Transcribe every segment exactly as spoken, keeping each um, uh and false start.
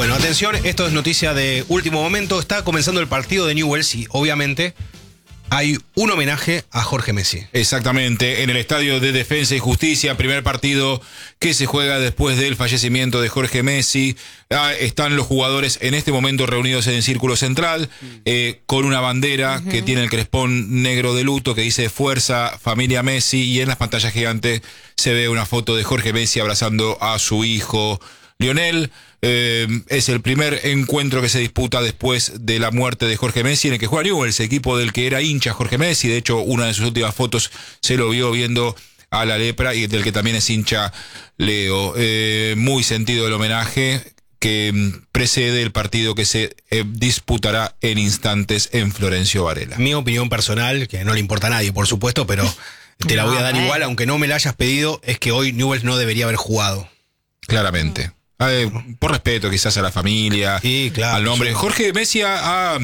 Bueno, atención, esto es noticia de último momento. Está comenzando el partido de Newell's y obviamente hay un homenaje a Jorge Messi. Exactamente, en el Estadio de Defensa y Justicia, primer partido que se juega después del fallecimiento de Jorge Messi. Ah, están los jugadores en este momento reunidos en el círculo central, eh, con una bandera uh-huh. que tiene el crespón negro de luto que dice Fuerza, Familia Messi, y en las pantallas gigantes se ve una foto de Jorge Messi abrazando a su hijo Lionel. Eh, es el primer encuentro que se disputa después de la muerte de Jorge Messi, en el que juega Newell's, equipo del que era hincha Jorge Messi. De hecho, una de sus últimas fotos se lo vio viendo a la lepra, y del que también es hincha Leo. Eh, muy sentido el homenaje que precede el partido que se eh, disputará en instantes en Florencio Varela. Mi opinión personal, que no le importa a nadie, por supuesto, pero te la voy a dar no, igual, aunque no me la hayas pedido, es que hoy Newell's no debería haber jugado. Claramente. Eh, por respeto quizás a la familia, sí, claro, al nombre. Sí. Jorge Messi ha,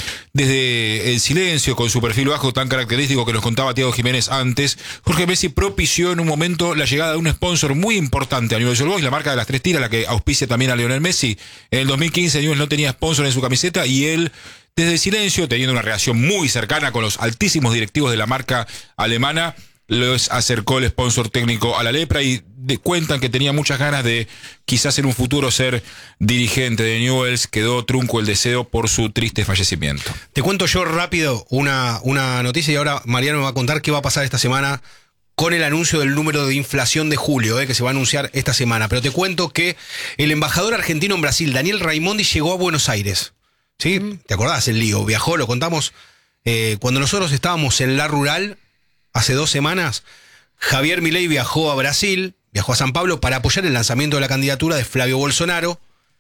desde el silencio, con su perfil bajo tan característico que nos contaba Thiago Jiménez antes, Jorge Messi propició en un momento la llegada de un sponsor muy importante a Newell's Old Boys, la marca de las tres tiras, la que auspicia también a Lionel Messi. En el dos mil quince Newell's no tenía sponsor en su camiseta y él, desde el silencio, teniendo una relación muy cercana con los altísimos directivos de la marca alemana, les acercó el sponsor técnico a la lepra y de, cuentan que tenía muchas ganas de quizás en un futuro ser dirigente de Newell's. Quedó trunco el deseo por su triste fallecimiento. Te cuento yo rápido una, una noticia y ahora Mariano me va a contar qué va a pasar esta semana con el anuncio del número de inflación de julio, eh, que se va a anunciar esta semana. Pero te cuento que el embajador argentino en Brasil, Daniel Raimondi, llegó a Buenos Aires. ¿Sí? Mm. ¿Te acordás el lío? Viajó, lo contamos eh, cuando nosotros estábamos en La Rural. Hace dos semanas, Javier Milei viajó a Brasil, viajó a San Pablo para apoyar el lanzamiento de la candidatura de Flavio Bolsonaro,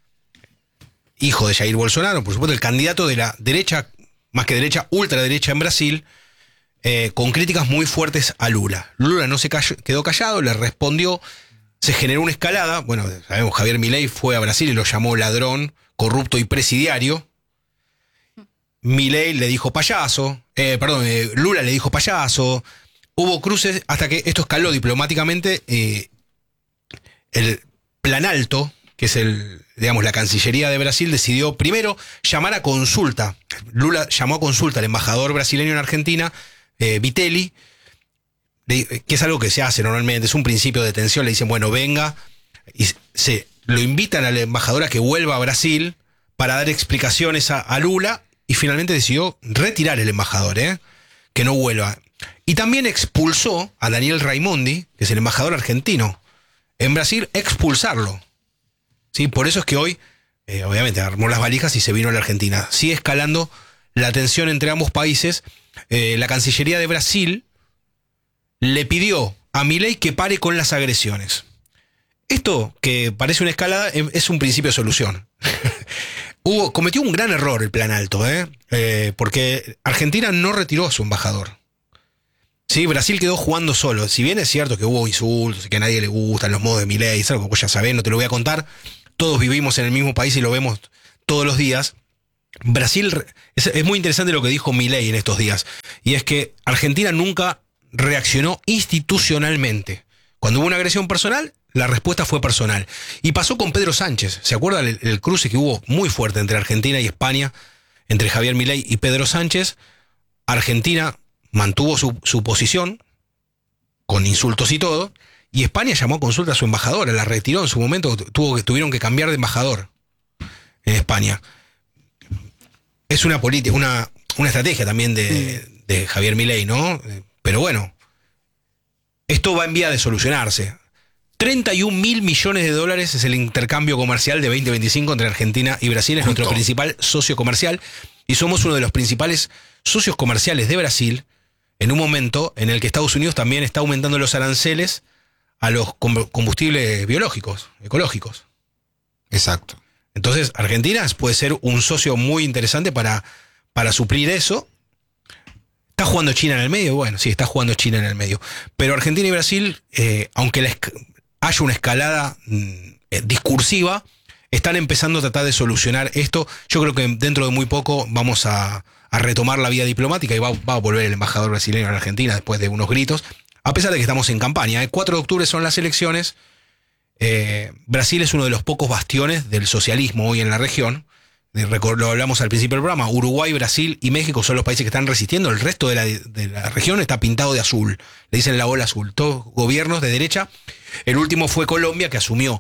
hijo de Jair Bolsonaro, por supuesto, el candidato de la derecha, más que derecha, ultraderecha en Brasil, eh, con críticas muy fuertes a Lula. Lula no se cayó, quedó callado, le respondió, se generó una escalada. Bueno, sabemos, Javier Milei fue a Brasil y lo llamó ladrón, corrupto y presidiario. Milei le dijo payaso, eh, perdón, eh, Lula le dijo payaso. Hubo cruces hasta que esto escaló diplomáticamente. Eh, el Planalto, que es el, digamos, la Cancillería de Brasil, decidió primero llamar a consulta. Lula llamó a consulta al embajador brasileño en Argentina, eh, Vitelli, que es algo que se hace normalmente, es un principio de tensión. Le dicen, bueno, venga, y se lo invitan al embajador a que vuelva a Brasil para dar explicaciones a, a Lula, y finalmente decidió retirar el embajador, ¿eh? que no vuelva. Y también expulsó a Daniel Raimondi, que es el embajador argentino en Brasil, expulsarlo. ¿Sí? Por eso es que hoy, eh, obviamente, armó las valijas y se vino a la Argentina. Sigue escalando la tensión entre ambos países. Eh, la Cancillería de Brasil le pidió a Milei que pare con las agresiones. Esto, que parece una escalada, es un principio de solución. Hubo, cometió un gran error el Planalto, ¿eh? Eh, porque Argentina no retiró a su embajador. Sí, Brasil quedó jugando solo. Si bien es cierto que hubo insultos y que a nadie le gustan los modos de Milei, es algo que vos ya sabés, no te lo voy a contar. Todos vivimos en el mismo país y lo vemos todos los días. Brasil, es, es muy interesante lo que dijo Milei en estos días. Y es que Argentina nunca reaccionó institucionalmente. Cuando hubo una agresión personal, la respuesta fue personal. Y pasó con Pedro Sánchez. ¿Se acuerdan el, el cruce que hubo muy fuerte entre Argentina y España? Entre Javier Milei y Pedro Sánchez. Argentina mantuvo su, su posición, con insultos y todo, y España llamó a consulta a su embajadora, la retiró en su momento, tuvo, tuvieron que cambiar de embajador en España. Es una política, una, una estrategia también de, de Javier Milei, ¿no? Pero bueno, esto va en vía de solucionarse. treinta y un mil millones de dólares es el intercambio comercial de veinte veinticinco entre Argentina y Brasil. Es nuestro principal socio comercial y somos uno de los principales socios comerciales de Brasil en un momento en el que Estados Unidos también está aumentando los aranceles a los combustibles biológicos, ecológicos. Exacto. Entonces, Argentina puede ser un socio muy interesante para, para suplir eso. ¿Está jugando China en el medio? Bueno, sí, está jugando China en el medio. Pero Argentina y Brasil, eh, aunque la haya una escalada eh, discursiva, están empezando a tratar de solucionar esto. Yo creo que dentro de muy poco vamos a, a retomar la vía diplomática y va, va a volver el embajador brasileño a la Argentina después de unos gritos, a pesar de que estamos en campaña. El cuatro de octubre son las elecciones Eh, Brasil es uno de los pocos bastiones del socialismo hoy en la región. Lo hablamos al principio del programa. Uruguay, Brasil y México son los países que están resistiendo. El resto de la, de la región está pintado de azul. Le dicen la ola azul. Todos gobiernos de derecha. El último fue Colombia, que asumió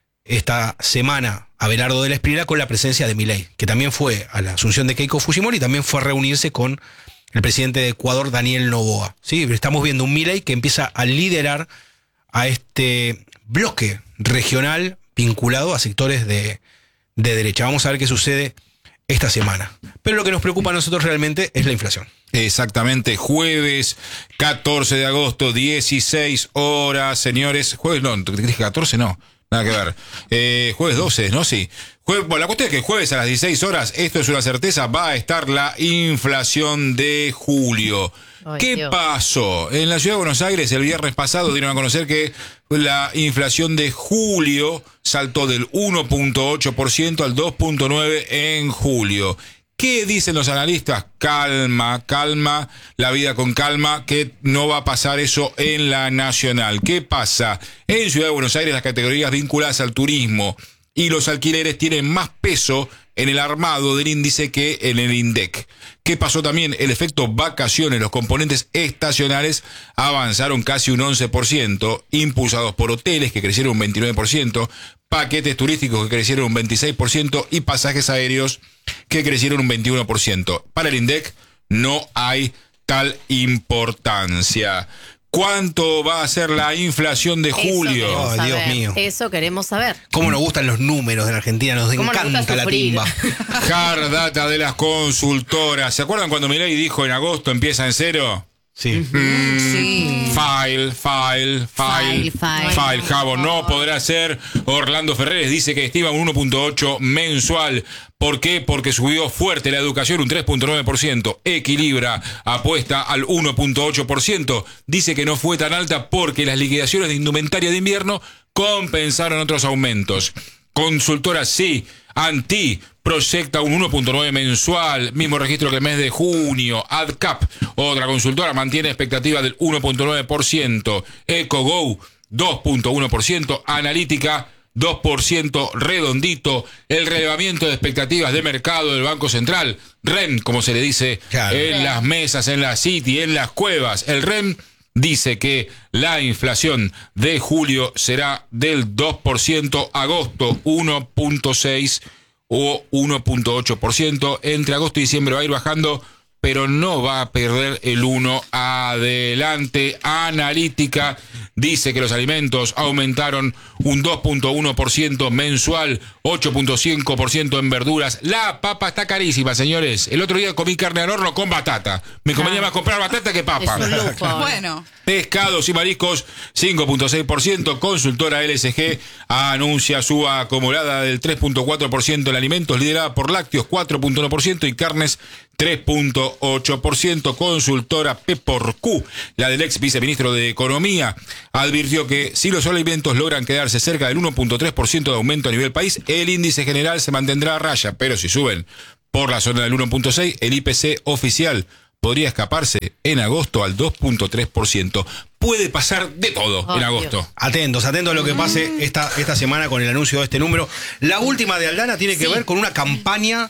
esta semana Abelardo de la Espriella con la presencia de Milei, que también fue a la asunción de Keiko Fujimori y también fue a reunirse con el presidente de Ecuador, Daniel Noboa. ¿Sí? Estamos viendo un Milei que empieza a liderar a este bloque regional vinculado a sectores de, de derecha. Vamos a ver qué sucede esta semana. Pero lo que nos preocupa a nosotros realmente es la inflación. Exactamente, jueves catorce de agosto, dieciséis horas, señores. Jueves, no, dije catorce, no, nada que ver. Eh, jueves doce, ¿no? Sí. Jueves, bueno, la cuestión es que jueves a las dieciséis horas, esto es una certeza, va a estar la inflación de julio. Ay, ¿Qué Dios. pasó? En la ciudad de Buenos Aires el viernes pasado dieron a conocer que la inflación de julio saltó del uno punto ocho por ciento al dos punto nueve por ciento en julio. ¿Qué dicen los analistas? Calma, calma, la vida con calma, que no va a pasar eso en la nacional. ¿Qué pasa? En Ciudad de Buenos Aires las categorías vinculadas al turismo y los alquileres tienen más peso en el armado del índice que en el INDEC. ¿Qué pasó también? El efecto vacaciones, los componentes estacionales avanzaron casi un once por ciento, impulsados por hoteles que crecieron un veintinueve por ciento, paquetes turísticos que crecieron un veintiséis por ciento y pasajes aéreos que crecieron un veintiuno por ciento. Para el INDEC no hay tal importancia. ¿Cuánto va a ser la inflación de julio? Oh, Dios mío. Eso queremos saber. ¿Cómo nos gustan los números de la Argentina? Nos encanta la timba. Hard data de las consultoras. ¿Se acuerdan cuando Milei dijo en agosto empieza en cero? Sí. Mm, sí. File, file, file, file, file. File, Javo, no podrá ser. Orlando Ferreres dice que estima un uno punto ocho mensual. ¿Por qué? Porque subió fuerte la educación, un tres punto nueve por ciento. Equilibra, apuesta al uno punto ocho por ciento. Dice que no fue tan alta porque las liquidaciones de indumentaria de invierno compensaron otros aumentos. Consultora sí, Anti proyecta un uno punto nueve mensual, mismo registro que el mes de junio. AdCap, otra consultora, mantiene expectativa del uno punto nueve por ciento. EcoGo, dos punto uno por ciento. Analítica, dos por ciento redondito. El relevamiento de expectativas de mercado del Banco Central, R E M, como se le dice, claro, en las mesas, en la City, en las cuevas. El R E M dice que la inflación de julio será del dos por ciento, agosto uno punto seis por ciento o uno punto ocho por ciento. Entre agosto y diciembre va a ir bajando, pero no va a perder el uno. Adelante. Analítica dice que los alimentos aumentaron un dos punto uno por ciento mensual, ocho punto cinco por ciento en verduras. La papa está carísima, señores. El otro día comí carne al horno con batata. Me convenía ah, más comprar batata que papa. Es un lujo. Bueno. Pescados y mariscos, cinco punto seis por ciento. Consultora L S G anuncia su acumulada del tres punto cuatro por ciento en alimentos, liderada por lácteos, cuatro punto uno por ciento, y carnes, tres punto ocho por ciento. Consultora P por Q, la del ex viceministro de Economía, advirtió que si los alimentos logran quedarse cerca del uno punto tres por ciento de aumento a nivel país, el índice general se mantendrá a raya, pero si suben por la zona del uno punto seis, el I P C oficial podría escaparse en agosto al dos punto tres por ciento. Puede pasar de todo oh, en agosto. Dios. Atentos, atentos a lo que pase esta, esta semana con el anuncio de este número. La última de Aldana tiene que sí. ver con una campaña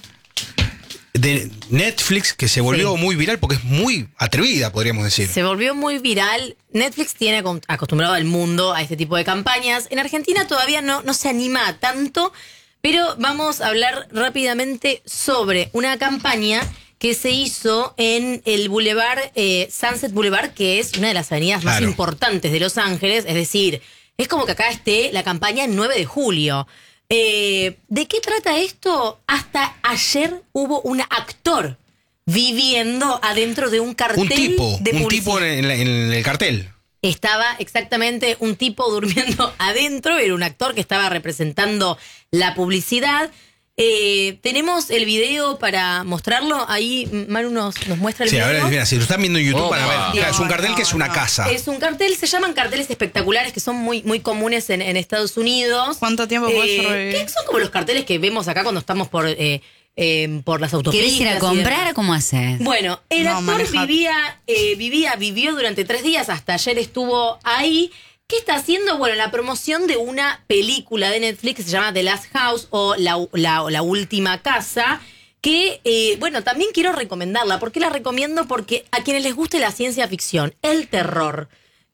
de Netflix que se volvió sí. muy viral porque es muy atrevida, podríamos decir. Se volvió muy viral. Netflix tiene acostumbrado al mundo a este tipo de campañas. En Argentina todavía no, no se anima a tanto, pero vamos a hablar rápidamente sobre una campaña que se hizo en el Boulevard, eh, Sunset Boulevard, que es una de las avenidas claro. más importantes de Los Ángeles. Es decir, es como que acá esté la campaña el nueve de julio. Eh, ¿De qué trata esto? Hasta ayer hubo un actor viviendo adentro de un cartel un tipo, de publicidad. Un tipo en, la, en el cartel. Estaba exactamente un tipo durmiendo adentro, era un actor que estaba representando la publicidad. Eh, tenemos el video para mostrarlo. Ahí Manu nos, nos muestra el sí, video. Sí, a ver, mira, si lo están viendo en YouTube, oh, van a ver. Claro, es un cartel no, que es una no. casa. Es un cartel, se llaman carteles espectaculares, que son muy, muy comunes en, en Estados Unidos. ¿Cuánto tiempo eh, puedes revivir? Que son como los carteles que vemos acá cuando estamos por, eh, eh, por las autopistas. ¿Quieres ir a comprar o cómo haces? Bueno, el no, actor vivía, eh, vivía, vivió durante tres días, hasta ayer estuvo ahí. ¿Qué está haciendo? Bueno, la promoción de una película de Netflix que se llama The Last House o La, la, la Última Casa, que, eh, bueno, también quiero recomendarla. ¿Por qué la recomiendo? Porque a quienes les guste la ciencia ficción, el terror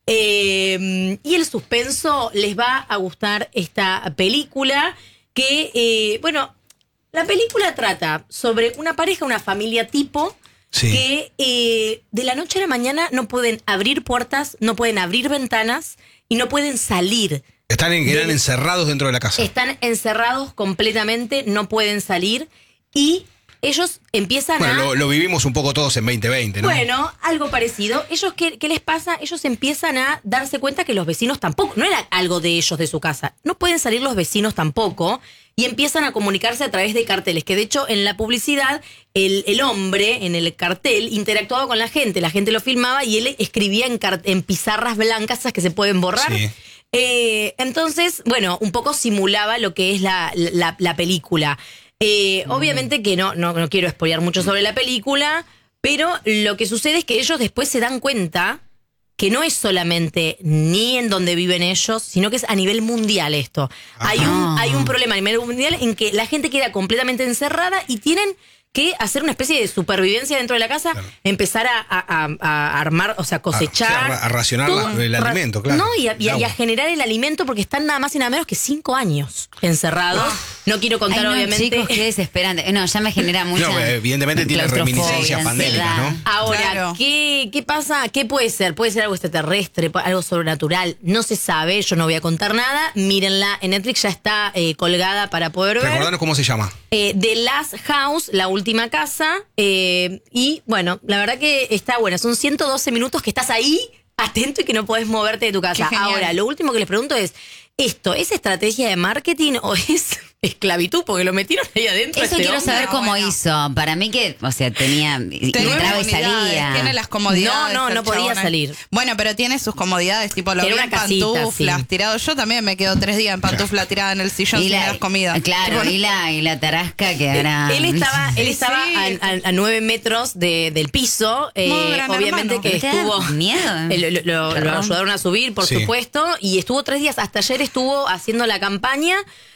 eh, y el suspenso, les va a gustar esta película que, eh, bueno, la película trata sobre una pareja, una familia tipo... Sí. Que eh, de la noche a la mañana no pueden abrir puertas, no pueden abrir ventanas y no pueden salir. Están en, eran de, encerrados dentro de la casa. Están encerrados completamente, no pueden salir y ellos empiezan bueno, a... Bueno, lo, lo vivimos un poco todos en veinte veinte, ¿no? Bueno, algo parecido. Ellos, ¿qué, ¿qué les pasa? Ellos empiezan a darse cuenta que los vecinos tampoco, no era algo de ellos, de su casa. No pueden salir los vecinos tampoco y empiezan a comunicarse a través de carteles, que de hecho en la publicidad el, el hombre en el cartel interactuaba con la gente, la gente lo filmaba y él escribía en, en pizarras blancas, esas que se pueden borrar. Sí. Eh, entonces, bueno, un poco simulaba lo que es la, la, la película. Eh, mm. Obviamente que no, no, no quiero spoilear mucho sobre la película, pero lo que sucede es que ellos después se dan cuenta que no es solamente ni en donde viven ellos, sino que es a nivel mundial esto. Hay un, hay un problema a nivel mundial en que la gente queda completamente encerrada y tienen que hacer una especie de supervivencia dentro de la casa, claro. Empezar a, a, a armar, o sea, cosechar. A, o sea, a racionar todo, el ra alimento, claro. No, y a, y, a, y a generar el alimento porque están nada más y nada menos que cinco años encerrados. Uf. No quiero contar, Ay, no, obviamente. Chicos, qué desesperante. No, ya me genera mucha. No, evidentemente tiene reminiscencias pandémicas, ¿no? Ahora, claro. ¿qué, ¿qué pasa? ¿Qué puede ser? Puede ser algo extraterrestre, algo sobrenatural. No se sabe, yo no voy a contar nada. Mírenla, en Netflix ya está eh, colgada para poder ver. Recordanos cómo se llama. Eh, The Last House, La Última Casa. Eh, y bueno, la verdad que está buena. Son ciento doce minutos que estás ahí, atento y que no podés moverte de tu casa. Ahora, lo último que les pregunto es, ¿esto es estrategia de marketing o es esclavitud? Porque lo metieron ahí adentro. Eso este quiero hombre. saber No, cómo bueno. hizo. Para mí que, o sea, tenía, entraba y salía. Tiene las comodidades. No, no, no podía chabón. salir. Bueno, pero tiene sus comodidades, tipo lo Era vi una en casita, pantuflas, sí. tirado. Yo también me quedo tres días en pantufla tirada en el sillón Y sin la, las comidas. claro, Tipo, y la, y la tarasca que era. Él estaba, él Sí, estaba sí. a, a, a nueve metros de, del piso. Eh, Modo Gran obviamente Hermano. que ¿Te da estuvo. miedo? Eh, Lo, lo- lo Perdón. ayudaron a subir, por Sí. supuesto. Y estuvo tres días. Hasta ayer estuvo haciendo la campaña.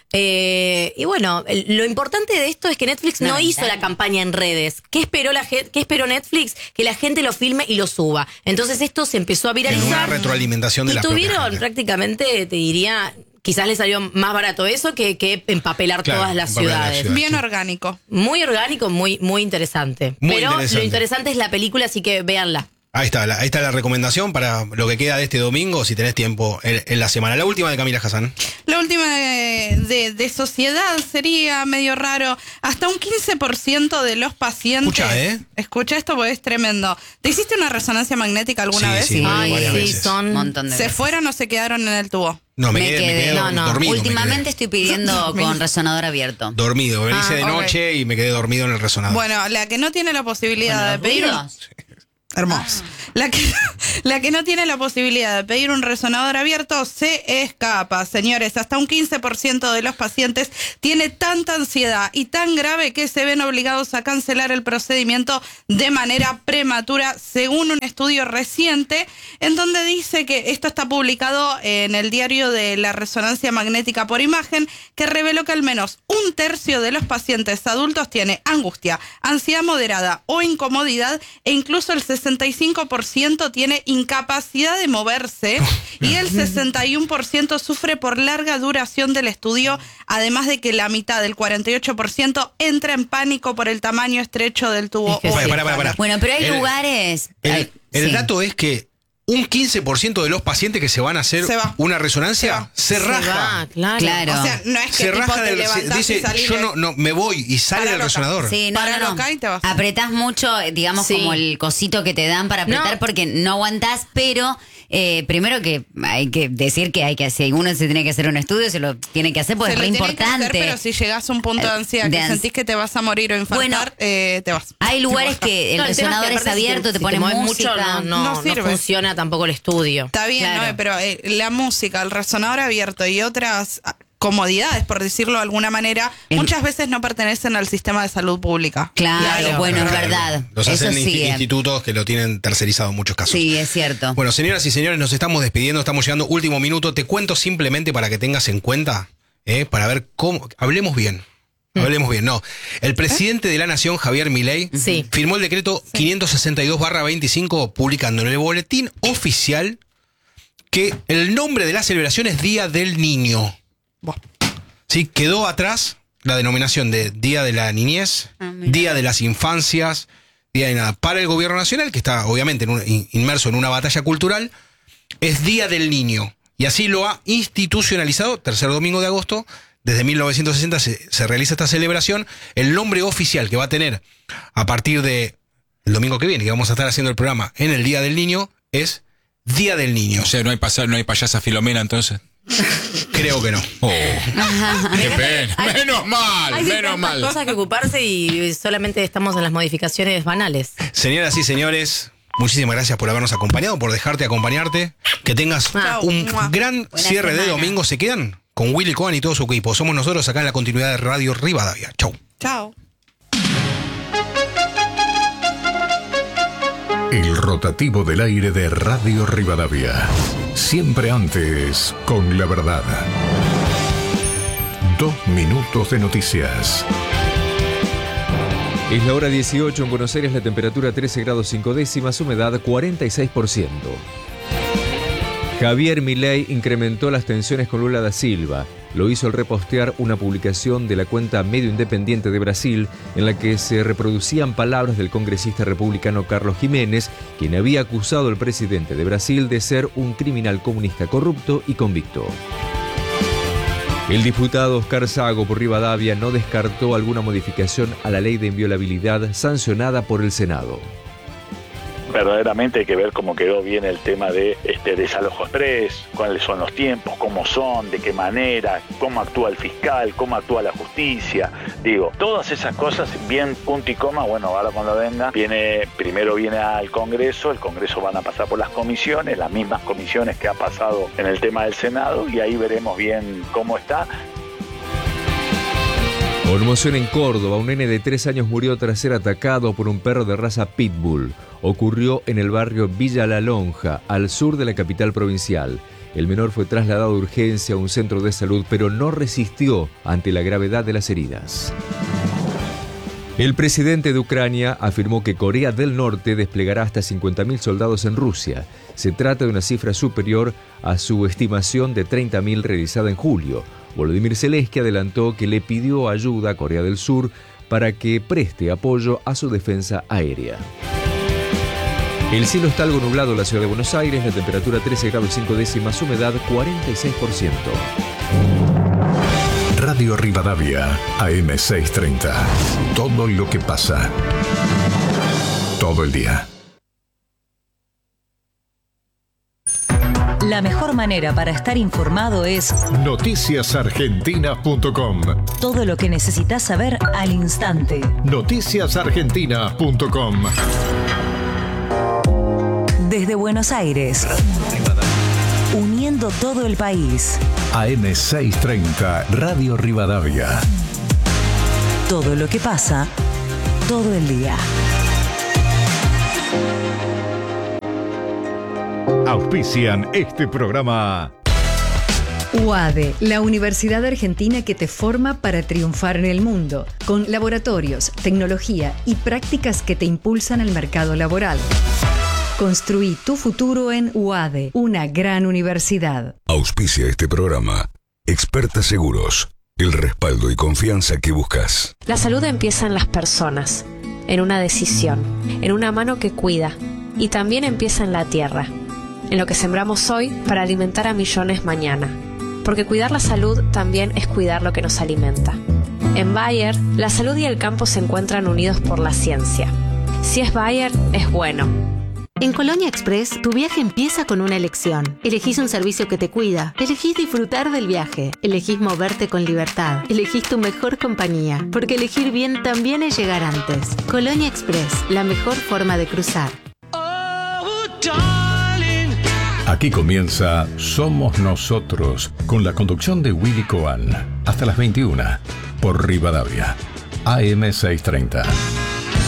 Eh, y bueno, el- lo importante de esto es que Netflix no, No, hizo dale. la campaña en redes. ¿Qué esperó la gente? ¿Qué esperó Netflix? Que la gente lo filme y lo suba. Entonces esto se empezó a En viralizar. una retroalimentación de Y la propia tuvieron gente. prácticamente, te diría, quizás les salió más barato eso que, que empapelar Claro, todas las empapelar las ciudades. ciudades. bien orgánico. Muy orgánico, muy, muy interesante. Muy Pero interesante. lo interesante es la película, así que véanla. Ahí está, la, ahí está la recomendación para lo que queda de este domingo, si tenés tiempo en, en la semana. La última de Camila Hassan. La última de, de, de sociedad sería medio raro. Hasta un quince por ciento de los pacientes. Escucha, ¿eh? Escucha esto porque es tremendo. ¿Te hiciste una resonancia magnética alguna Sí, vez? sí, Ay, varias sí, veces. son... Un montón de ¿Se veces. fueron o se quedaron en el tubo? No, me, Me quedé, me quedé. quedé No, no. dormido. me Últimamente quedé. estoy pidiendo con resonador abierto. Dormido, me hice de Ah, ok. noche y me quedé dormido en el resonador. Bueno, la que no tiene la posibilidad Con de los pedir... un- ruidos. Hermoso. La que, la que no tiene la posibilidad de pedir un resonador abierto se escapa, señores. Hasta un quince por ciento de los pacientes tiene tanta ansiedad y tan grave que se ven obligados a cancelar el procedimiento de manera prematura, según un estudio reciente, en donde dice que esto está publicado en el diario de la resonancia magnética por imagen, que reveló que al menos un tercio de los pacientes adultos tiene angustia, ansiedad moderada o incomodidad, e incluso el sesenta y cinco por ciento tiene incapacidad de moverse y el sesenta y uno por ciento sufre por larga duración del estudio, además de que la mitad del cuarenta y ocho por ciento entra en pánico por el tamaño estrecho del tubo. Es que Pará, sí. pará, pará, pará. Bueno, pero hay El- lugares. El, ay, el sí. dato es que un quince por ciento de los pacientes que se van a hacer Se va. una resonancia se, Se raja. va, claro. Claro. O sea, no es que Se tipo raja te del, se- levantás dice, y salís yo de- no, no, me voy y sale Para del loca. resonador. Sí, no, Para no, no. loca y te vas. Apretás mucho, digamos, Sí. como el cosito que te dan para apretar No. porque no aguantás, pero eh, primero que hay que decir que hay que si uno se tiene que hacer un estudio, se lo tiene que hacer porque Se es lo re tienen que hacer, importante. pero si llegas a un punto de Eh, ansiedad de que ans- sentís que te vas a morir o infartar, Bueno, eh, te vas. Hay lugares que el No, tema resonador que es aparte si abierto, te si ponen mueves música. mucho, no, no, No no sirve. funciona tampoco el estudio. Está bien, Claro. ¿no? Pero eh, la música, el resonador abierto y otras ah, comodidades, por decirlo de alguna manera, El- muchas veces no pertenecen al sistema de salud pública. Claro, Claro, bueno, es Claro, verdad. Los Eso hacen sí. insti- eh. institutos que lo tienen tercerizado en muchos casos. Sí, es cierto. Bueno, señoras y señores, nos estamos despidiendo, estamos llegando último minuto. Te cuento simplemente para que tengas en cuenta, eh, para ver cómo. Hablemos bien. Hablemos bien, no. El presidente de la Nación, Javier Milei, Sí. firmó el decreto quinientos sesenta y dos barra veinticinco, publicando en el boletín oficial que el nombre de la celebración es Día del Niño. Buah. Sí, quedó atrás la denominación de Día de la Niñez, Ah, mira. Día de las Infancias, Día de nada. Para el gobierno nacional, que está obviamente en un- in- inmerso en una batalla cultural, es Día del Niño. Y así lo ha institucionalizado, tercer domingo de agosto, desde mil novecientos sesenta se, se realiza esta celebración. El nombre oficial que va a tener a partir de el domingo que viene, que vamos a estar haciendo el programa en el Día del Niño, es Día del Niño. O sea, no hay, pasa- no hay payasa Filomena entonces. Creo que no. Oh, qué pena. Hay- Menos mal, Hay menos tantas mal. cosas que ocuparse y solamente estamos en las modificaciones banales. Señoras y señores, muchísimas gracias por habernos acompañado, por dejarte acompañarte. Que tengas Ah. un Mua. gran Buena cierre de semana. domingo. ¿Se quedan? Con Willy Cohen y todo su equipo. Somos nosotros acá en la continuidad de Radio Rivadavia. Chau. Chao. El rotativo del aire de Radio Rivadavia. Siempre antes, con la verdad. Dos minutos de noticias. Es la hora dieciocho en Buenos Aires, la temperatura trece grados cinco décimas, humedad cuarenta y seis por ciento. Javier Milei incrementó las tensiones con Lula da Silva. Lo hizo al repostear una publicación de la cuenta Medio Independiente de Brasil en la que se reproducían palabras del congresista republicano Carlos Jiménez, quien había acusado al presidente de Brasil de ser un criminal comunista corrupto y convicto. El diputado Oscar Sago por Rivadavia no descartó alguna modificación a la ley de inviolabilidad sancionada por el Senado. Verdaderamente hay que ver cómo quedó bien el tema de este desalojo express, cuáles son los tiempos, cómo son, de qué manera, cómo actúa el fiscal, cómo actúa la justicia. Digo, todas esas cosas bien punto y coma. Bueno, ahora cuando venga, viene, primero viene al Congreso, el Congreso van a pasar por las comisiones, las mismas comisiones que ha pasado en el tema del Senado, y ahí veremos bien cómo está. Conmoción en Córdoba, un nene de tres años murió tras ser atacado por un perro de raza Pitbull. Ocurrió en el barrio Villa La Lonja, al sur de la capital provincial. El menor fue trasladado de urgencia a un centro de salud, pero no resistió ante la gravedad de las heridas. El presidente de Ucrania afirmó que Corea del Norte desplegará hasta cincuenta mil soldados en Rusia. Se trata de una cifra superior a su estimación de treinta mil realizada en julio. Volodymyr Zelensky adelantó que le pidió ayuda a Corea del Sur para que preste apoyo a su defensa aérea. El cielo está algo nublado en la ciudad de Buenos Aires, la temperatura trece grados cinco décimas, humedad cuarenta y seis por ciento. Radio Rivadavia, A M seiscientos treinta. Todo lo que pasa. Todo el día. La mejor manera para estar informado es noticias argentinas punto com. todo lo que necesitas saber al instante. noticias argentinas punto com. Desde Buenos Aires, uniendo todo el país. A M seiscientos treinta, Radio Rivadavia. Todo lo que pasa, todo el día. Auspician este programa. U A D E, la universidad argentina que te forma para triunfar en el mundo, con laboratorios, tecnología y prácticas que te impulsan al mercado laboral. Construí tu futuro en U A D E, una gran universidad. Auspicia este programa. Experta Seguros, el respaldo y confianza que buscas. La salud empieza en las personas, en una decisión, en una mano que cuida, y también empieza en la tierra, en lo que sembramos hoy para alimentar a millones mañana. Porque cuidar la salud también es cuidar lo que nos alimenta. En Bayer, la salud y el campo se encuentran unidos por la ciencia. Si es Bayer, es bueno. En Colonia Express, tu viaje empieza con una elección. Elegís un servicio que te cuida. Elegís disfrutar del viaje. Elegís moverte con libertad. Elegís tu mejor compañía. Porque elegir bien también es llegar antes. Colonia Express, la mejor forma de cruzar. Aquí comienza Somos Nosotros, con la conducción de Willy Coan. Hasta las veintiuna, por Rivadavia, A M seiscientos treinta.